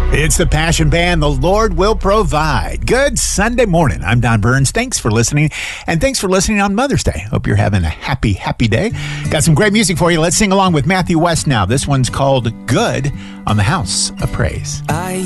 It's the Passion Band, The Lord Will Provide. Good Sunday morning. I'm Don Burns. Thanks for listening, and thanks for listening on Mother's Day. Hope you're having a happy, happy day. Got some great music for you. Let's sing along with Matthew West now. This one's called Good on the House of Praise. I